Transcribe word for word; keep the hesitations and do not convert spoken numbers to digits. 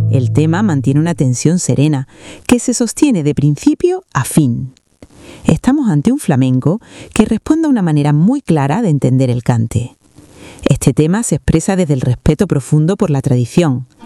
El tema mantiene una tensión serena, que se sostiene de principio a fin. Estamos ante un flamenco que responde a una manera muy clara de entender el cante. Este tema se expresa desde el respeto profundo por la tradición,